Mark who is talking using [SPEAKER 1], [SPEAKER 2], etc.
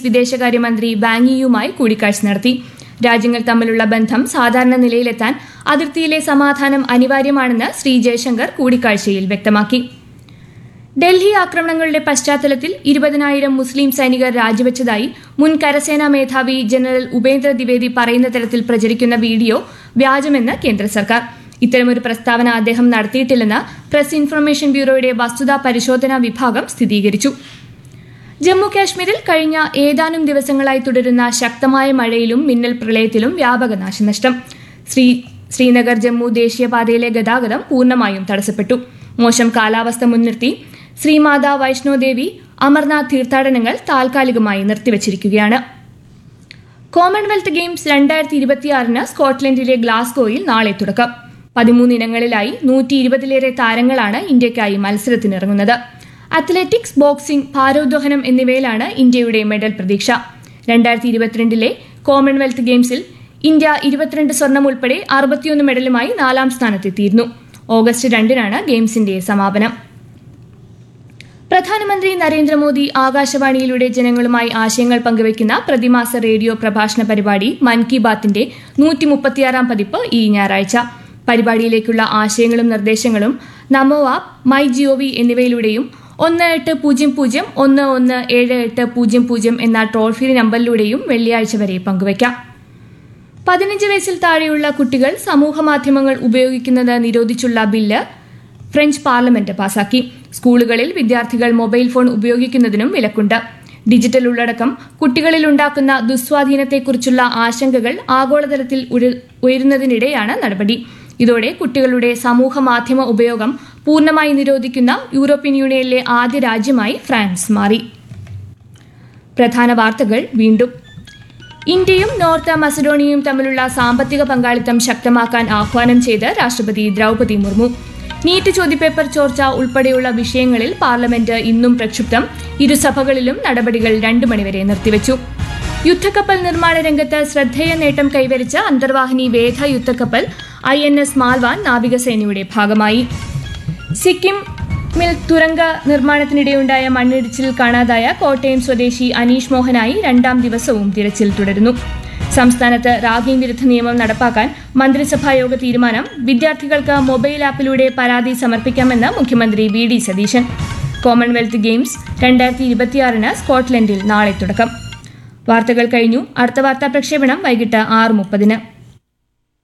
[SPEAKER 1] Chinese വിദേശകാര്യമന്ത്രി Wang യിയുമായി കൂടിക്കാഴ്ച നടത്തി. രാജ്യങ്ങൾ തമ്മിലുള്ള ബന്ധം സാധാരണ നിലയിലെത്താൻ അതിർത്തിയിലെ സമാധാനം അനിവാര്യമാണെന്ന് ശ്രീ ജയശങ്കർ കൂടിക്കാഴ്ചയിൽ വ്യക്തമാക്കി. ഡൽഹി ആക്രമണങ്ങളുടെ പശ്ചാത്തലത്തിൽ 20,000 മുസ്ലിം സൈനികർ രാജിവെച്ചതായി മുൻ കരസേനാ മേധാവി ജനറൽ ഉപേന്ദ്ര ദ്വിവേദി പറയുന്ന തരത്തിൽ പ്രചരിക്കുന്ന വീഡിയോ വ്യാജമെന്ന് കേന്ദ്ര സർക്കാർ. ഇത്തരമൊരു പ്രസ്താവന അദ്ദേഹം നടത്തിയിട്ടില്ലെന്ന് പ്രസ് ഇൻഫർമേഷൻ ബ്യൂറോയുടെ വസ്തുതാ പരിശോധനാ വിഭാഗം സ്ഥിരീകരിച്ചു. ജമ്മു കാശ്മീരിൽ കഴിഞ്ഞ ഏതാനും ദിവസങ്ങളായി തുടരുന്ന ശക്തമായ മഴയിലും മിന്നൽ പ്രളയത്തിലും വ്യാപക നാശനഷ്ടം. ശ്രീനഗർ ജമ്മു ദേശീയപാതയിലെ ഗതാഗതം പൂർണ്ണമായും തടസ്സപ്പെട്ടു. മോശം കാലാവസ്ഥ മുൻനിർത്തി ശ്രീമാതാ വൈഷ്ണോദേവി അമർനാഥ് തീർത്ഥാടനങ്ങൾ താൽക്കാലികമായി നിർത്തിവച്ചിരിക്കുകയാണ്. കോമൺവെൽത്ത് ഗെയിംസ് 2026 സ്കോട്ട്ലൻഡിലെ ഗ്ലാസ്ഗോയിൽ നാളെ തുടക്കം. 13 ഇനങ്ങളിലായി 120-ലേറെ താരങ്ങളാണ് ഇന്ത്യയ്ക്കായി മത്സരത്തിനിറങ്ങുന്നത്. അത്ലറ്റിക്സ്, ബോക്സിംഗ്, ഭാരോദ്വഹനം എന്നിവയിലാണ് ഇന്ത്യയുടെ മെഡൽ പ്രതീക്ഷ. 2022 കോമൺവെൽത്ത് ഗെയിംസിൽ ഇന്ത്യ 22 സ്വർണം ഉൾപ്പെടെ 61 മെഡലുമായി 4ാം സ്ഥാനത്തെത്തിയിരുന്നു. ഓഗസ്റ്റ് 2-നാണ് ഗെയിംസിന്റെ സമാപനം. പ്രധാനമന്ത്രി നരേന്ദ്രമോദി ആകാശവാണിയിലൂടെ ജനങ്ങളുമായി ആശയങ്ങൾ പങ്കുവയ്ക്കുന്ന പ്രതിമാസ റേഡിയോ പ്രഭാഷണ പരിപാടി മൻ കി ബാത്തിന്റെ 136ാം പതിപ്പ് ഈ ഞായറാഴ്ച. പരിപാടിയിലേക്കുള്ള ആശയങ്ങളും നിർദ്ദേശങ്ങളും നമോ ആപ്പ്, മൈ ജിഒവി എന്നിവയിലൂടെയും 1800117800 എന്ന ടോൾ ഫ്രീ നമ്പറിലൂടെയും വെള്ളിയാഴ്ച വരെ പങ്കുവയ്ക്കാം. 15 വയസ്സിൽ താഴെയുള്ള കുട്ടികൾ സമൂഹമാധ്യമങ്ങൾ ഉപയോഗിക്കുന്നത് നിരോധിച്ചുള്ള ബില്ല് ഫ്രഞ്ച് പാർലമെന്റ് പാസാക്കി. സ്കൂളുകളിൽ വിദ്യാർത്ഥികൾ മൊബൈൽ ഫോൺ ഉപയോഗിക്കുന്നതിനും വിലക്കുണ്ട്. ഡിജിറ്റൽ ഉള്ളടക്കം കുട്ടികളിൽ ഉണ്ടാക്കുന്ന ദുസ്വാധീനത്തെക്കുറിച്ചുള്ള ആശങ്കകൾ ആഗോളതലത്തിൽ ഉയരുന്നതിനിടെയാണ് നടപടി. ഇതോടെ കുട്ടികളുടെ സമൂഹ മാധ്യമ ഉപയോഗം പൂർണ്ണമായി നിരോധിക്കുന്ന യൂറോപ്യൻ യൂണിയനിലെ ആദ്യ രാജ്യമായി ഫ്രാൻസ് മാറി. പ്രധാന വാർത്തകൾ വീണ്ടും. ഇന്ത്യയും നോർത്ത് മസഡോണിയയും തമ്മിലുള്ള സാമ്പത്തിക പങ്കാളിത്തം ശക്തമാക്കാൻ ആഹ്വാനം ചെയ്ത് രാഷ്ട്രപതി ദ്രൗപദി മുർമു. നീറ്റ് ചോദ്യപേപ്പർ ചോർച്ച ഉൾപ്പെടെയുള്ള വിഷയങ്ങളിൽ പാർലമെന്റ് ഇന്നും പ്രക്ഷുബ്ധം. ഇരുസഭകളിലും നടപടികൾ 2 മണിവരെ നിർത്തിവച്ചു. യുദ്ധക്കപ്പൽ നിർമ്മാണ രംഗത്ത് ശ്രദ്ധേയ നേട്ടം കൈവരിച്ച അന്തർവാഹിനി വേധ യുദ്ധക്കപ്പൽ INS മാൽവാൻ നാവികസേനയുടെ ഭാഗമായി. സിക്കിമിൽ തുരങ്ക നിർമ്മാണത്തിനിടെയുണ്ടായ മണ്ണിടിച്ചിലിൽ കാണാതായ കോട്ടയം സ്വദേശി അനീഷ് മോഹനായി 2ാം ദിവസവും തിരച്ചിൽ തുടരുന്നു. സംസ്ഥാനത്ത് റാഗിംഗ് വിരുദ്ധ നിയമം നടപ്പാക്കാൻ മന്ത്രിസഭായോഗ തീരുമാനം. വിദ്യാർത്ഥികൾക്ക് മൊബൈൽ ആപ്പിലൂടെ പരാതി സമർപ്പിക്കാമെന്ന് മുഖ്യമന്ത്രി VD സതീശൻ. കോമൺവെൽത്ത് ഗെയിംസ് 2026 സ്കോട്ട്ലൻഡിൽ നാളെ തുടക്കം. വാർത്തകൾ കഴിഞ്ഞു. അടുത്ത വാർത്താ പ്രക്ഷേപണം വൈകിട്ട് 6:30.